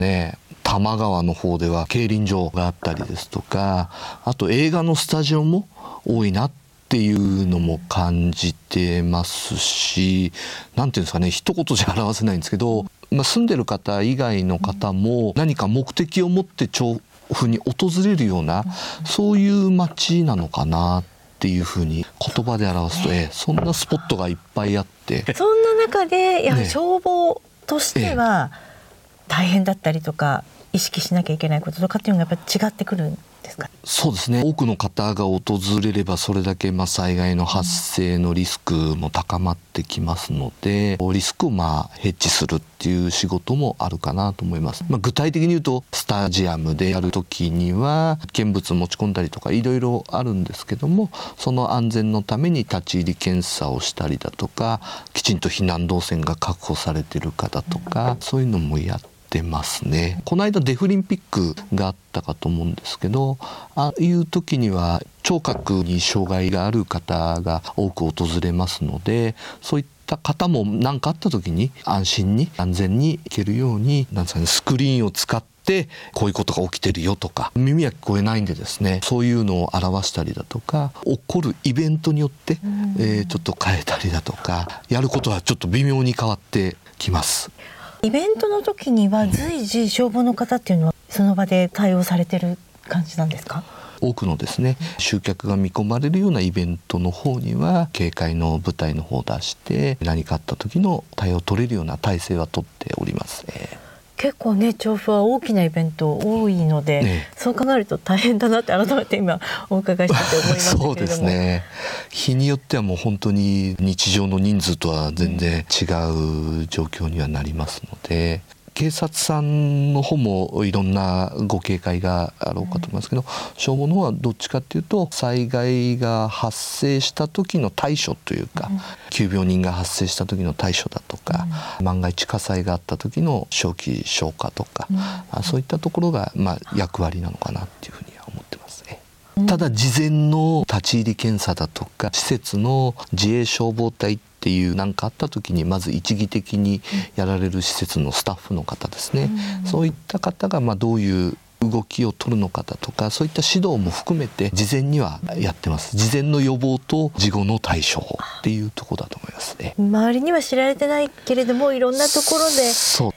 ね。多摩川の方では競輪場があったりですとか、あと映画のスタジオも多いなっていうのも感じてますし、なんていうんですかね、一言じゃ表せないんですけど、住んでる方以外の方も何か目的を持って調布に訪れるような、そういう街なのかなっていうふうに言葉で表すと、そんなスポットがいっぱいあって、 そんな中でやはり消防としては大変だったりとか、意識しなきゃいけないこととかっていうのがやっぱり違ってくるんですか？ そうですね。多くの方が訪れればそれだけ災害の発生のリスクも高まってきますので、リスクをヘッジするっていう仕事もあるかなと思います。具体的に言うとスタジアムでやるときには危険物持ち込んだりとかいろいろあるんですけども、その安全のために立ち入り検査をしたりだとか、きちんと避難動線が確保されている方とか、そういうのもやってますね。この間デフリンピックがあったかと思うんですけど、ああいう時には聴覚に障害がある方が多く訪れますので、そういった方も何かあった時に安心に安全に行けるように、なんですかね、スクリーンを使ってこういうことが起きてるよとか、耳は聞こえないんでですね、そういうのを表したりだとか、起こるイベントによって、ちょっと変えたりだとか、やることはちょっと微妙に変わってきます。 イベントの時には随時消防の方っていうのはその場で対応されてる感じなんですか？ 多くのですね、集客が見込まれるようなイベントの方には警戒の部隊の方を出して、何かあった時の対応を取れるような体制は取っております。 結構ね、調布は大きなイベント多いので、そう考えると大変だなって改めて今お伺いしてて思いましたけれども。 そうですね。日によってはもう本当に日常の人数とは全然違う状況にはなりますので、警察さんの方もいろんなご警戒があろうかと思いますけど、消防の方はどっちかっていうと、災害が発生した時の対処というか、急病人が発生した時の対処だとか、万が一火災があった時の早期消火とか、そういったところが役割なのかなっていうふうには思ってますね。ただ事前の立ち入り検査だとか、施設の自衛消防隊っていう何かあった時にまず一義的にやられる施設のスタッフの方ですね、そういった方がどういう動きを取るのかだとか、そういった指導も含めて事前にはやってます。事前の予防と事後の対処っていうところだと思いますね。 周りには知られてないけれども、いろんなところでそう、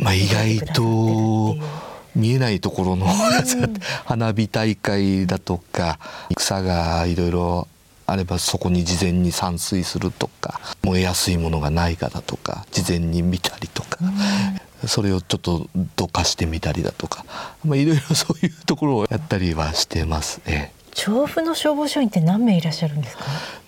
意外と見えないところの花火大会だとか、草がいろいろあればそこに事前に散水するとか、燃えやすいものがないかだとか事前に見たりとか、それをちょっとどかしてみたりだとか、いろいろそういうところをやったりはしてますね。 調布の消防署員って何名いらっしゃるんですか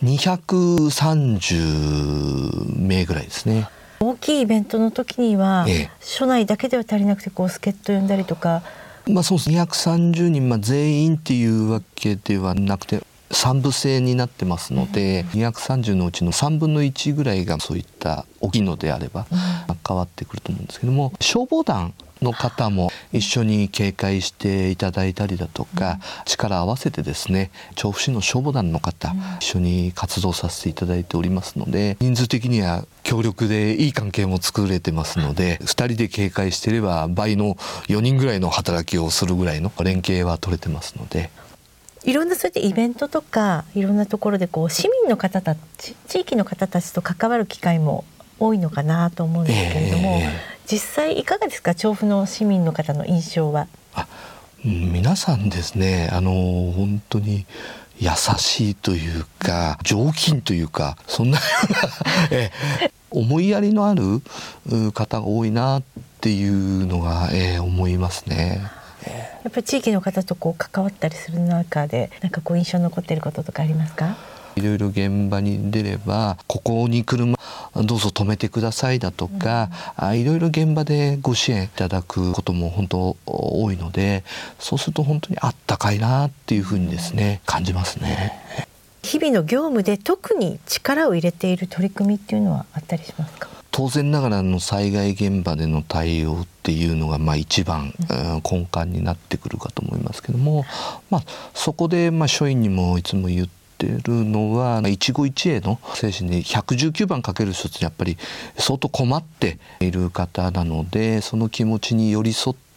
？230名ぐらいですね。 大きいイベントの時には、署内だけでは足りなくて助っ人呼んだりとか、 そうです。230人、全員っていうわけではなくて3部制になってますので、230のうちの3分の1ぐらいがそういった大きいのであれば変わってくると思うんですけども、消防団の方も一緒に警戒していただいたりだとか、力を合わせてですね、調布市の消防団の方、一緒に活動させていただいておりますので、人数的には協力でいい関係も作れてますので、2人で警戒していれば倍の4人ぐらいの働きをするぐらいの連携は取れてますので、 いろんなそういったイベントとかいろんなところで市民の方たち、地域の方たちと関わる機会も多いのかなと思うんですけれども、実際いかがですか、調布の市民の方の印象は。 皆さんですね、本当に優しいというか上品というか、そんなような思いやりのある方が多いなっていうのが、思いますね。 やっぱり地域の方と関わったりする中で、印象に残っていることとかありますか？ いろいろ現場に出れば、ここに車どうぞ止めてくださいだとか、いろいろ現場でご支援いただくことも本当多いので、そうすると本当にあったかいなっていうふうにですね、感じますね。 日々の業務で特に力を入れている取り組みっていうのはあったりしますか？ 当然ながらの災害現場での対応っていうのが一番根幹になってくるかと思いますけども、そこで署員にもいつも言っててるのは一期一会の精神で119番かける人ってやっぱり相当困っている方なので、その気持ちに寄り添っ